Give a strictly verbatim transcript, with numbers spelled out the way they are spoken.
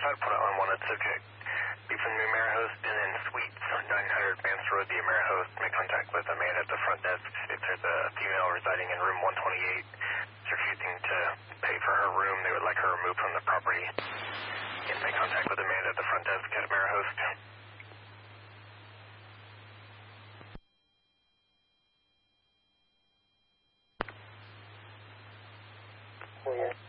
shot, put it on wanted subject. Be from the Amerihost and then Suites nine hundred Vance Road, the Amerihost. Make contact with a man at the front desk. If there's a female residing in room one twenty-eight, is refusing to pay for her room, they would like her removed from the property. And make contact with a man at the front desk at Amerihost. Weird.